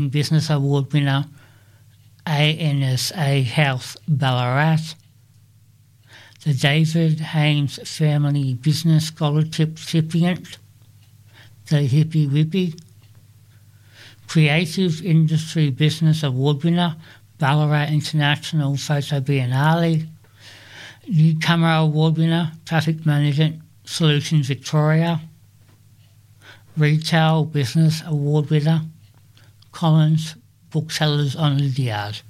Business Award winner ANSA Health Ballarat, the David Haynes Family Business Scholarship recipient, the Hippie Whippy, Creative Industry Business Award winner Ballarat International Photo Biennale, Newcomer Award winner Traffic Management Solutions Victoria, Retail Business Award winner Collins Booksellers on Lydiard,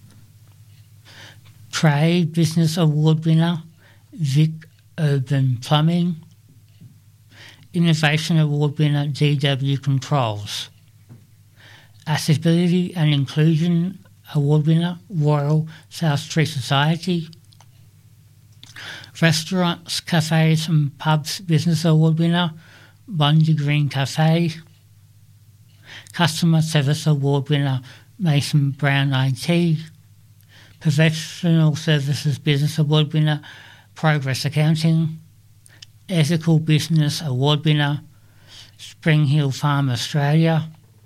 Trade Business Award winner Vic Urban Plumbing, Innovation Award winner DW Controls, Accessibility and Inclusion Award winner Royal South Street Society, Restaurants, Cafes and Pubs Business Award winner Bundy Green Cafe, Customer Service Award winner Mason Brown IT, Professional Services Business Award winner Progress Accounting, Ethical Business Award winner Spring Hill Farm Australia,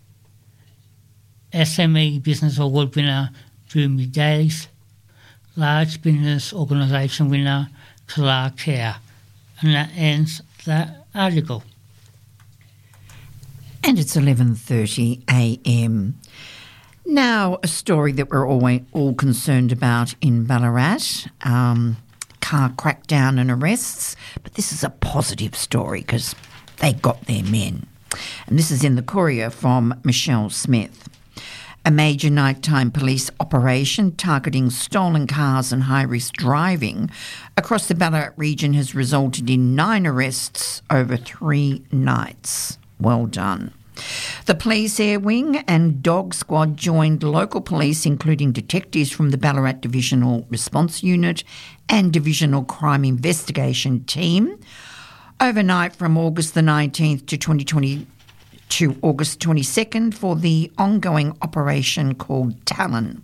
SME Business Award winner Doomy Days, Large Business Organisation winner Clark Care. And that ends that article. And it's 11:30 a.m. Now, a story that we're all concerned about in Ballarat, car crackdown and arrests, but this is a positive story because they got their men. And this is in the Courier from Michelle Smith. A major nighttime police operation targeting stolen cars and high-risk driving across the Ballarat region has resulted in 9 arrests over 3 nights. Well done. The Police Air Wing and Dog Squad joined local police, including detectives from the Ballarat Divisional Response Unit and Divisional Crime Investigation Team, overnight from August the 19th to August 22nd for the ongoing operation called Talon.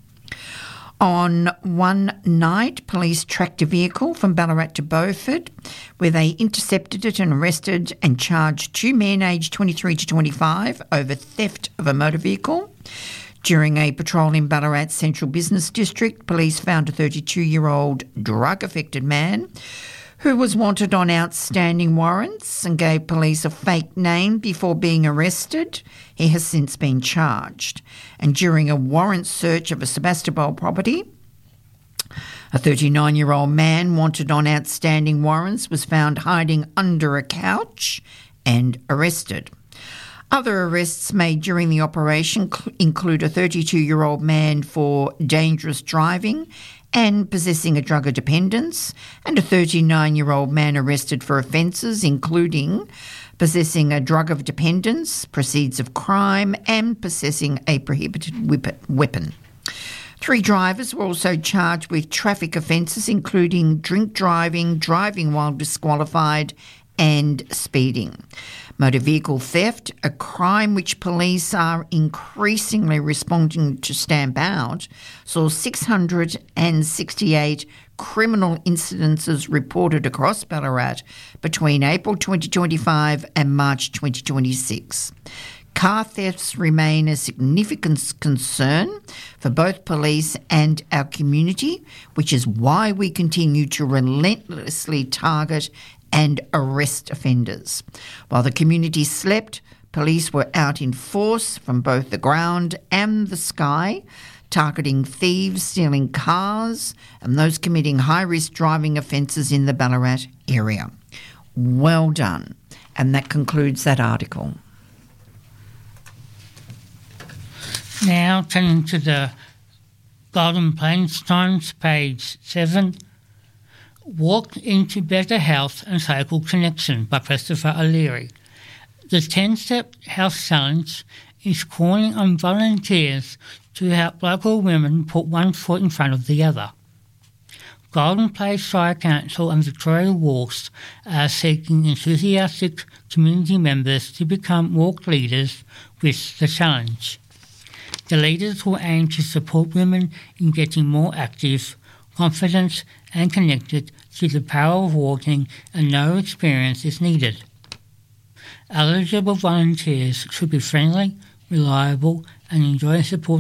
On one night, police tracked a vehicle from Ballarat to Beaufort, where they intercepted it and arrested and charged 2 men aged 23 to 25 over theft of a motor vehicle. During a patrol in Ballarat Central Business District, police found a 32-year-old drug-affected man who was wanted on outstanding warrants and gave police a fake name before being arrested. He has since been charged. And during a warrant search of a Sebastopol property, a 39-year-old man wanted on outstanding warrants was found hiding under a couch and arrested. Other arrests made during the operation include a 32-year-old man for dangerous driving and possessing a drug of dependence, and a 39-year-old man arrested for offences including possessing a drug of dependence, proceeds of crime, and possessing a prohibited weapon. 3 drivers were also charged with traffic offences including drink driving, driving while disqualified, and speeding. Motor vehicle theft, a crime which police are increasingly responding to stamp out, saw 668 criminal incidences reported across Ballarat between April 2025 and March 2026. Car thefts remain a significant concern for both police and our community, which is why we continue to relentlessly target and arrest offenders. While the community slept, police were out in force from both the ground and the sky, targeting thieves stealing cars and those committing high-risk driving offences in the Ballarat area. Well done. And that concludes that article. Now turning to the Golden Plains Times, page 7. Walk into Better Health and Cycle Connection by Christopher O'Leary. The 10-Step Health Challenge is calling on volunteers to help local women put one foot in front of the other. Golden Plains Shire Council and Victoria Walks are seeking enthusiastic community members to become walk leaders with the challenge. The leaders will aim to support women in getting more active, confident and connected to the power of walking, and no experience is needed. Eligible volunteers should be friendly, reliable and enjoy support